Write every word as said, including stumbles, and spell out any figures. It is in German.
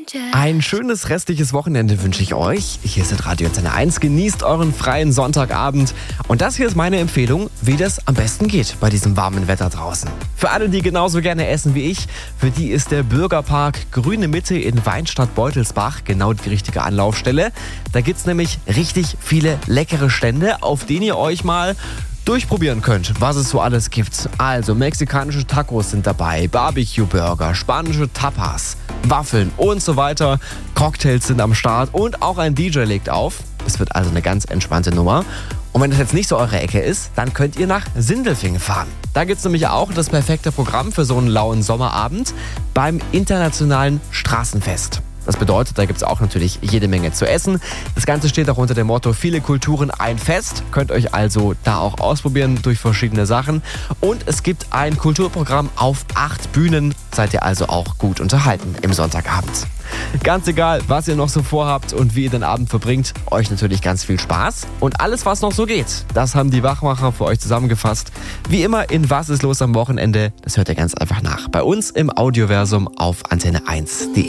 Ein schönes restliches Wochenende wünsche ich euch. Hier ist Radio Antenne eins. Genießt euren freien Sonntagabend. Und das hier ist meine Empfehlung, wie das am besten geht bei diesem warmen Wetter draußen. Für alle, die genauso gerne essen wie ich, für die ist der Bürgerpark Grüne Mitte in Weinstadt-Beutelsbach genau die richtige Anlaufstelle. Da gibt's nämlich richtig viele leckere Stände, auf denen ihr euch mal durchprobieren könnt, was es so alles gibt. Also mexikanische Tacos sind dabei, Barbecue-Burger, spanische Tapas, Waffeln und so weiter. Cocktails sind am Start und auch ein D J legt auf. Es wird also eine ganz entspannte Nummer. Und wenn das jetzt nicht so eure Ecke ist, dann könnt ihr nach Sindelfingen fahren. Da gibt es nämlich auch das perfekte Programm für so einen lauen Sommerabend beim Internationalen Straßenfest. Das bedeutet, da gibt es auch natürlich jede Menge zu essen. Das Ganze steht auch unter dem Motto viele Kulturen, ein Fest. Könnt euch also da auch ausprobieren durch verschiedene Sachen. Und es gibt ein Kulturprogramm auf acht Bühnen. Seid ihr also auch gut unterhalten im Sonntagabend. Ganz egal, was ihr noch so vorhabt und wie ihr den Abend verbringt, euch natürlich ganz viel Spaß. Und alles, was noch so geht, das haben die Wachmacher für euch zusammengefasst. Wie immer in Was ist los am Wochenende, das hört ihr ganz einfach nach. Bei uns im Audioversum auf antenne eins punkt de.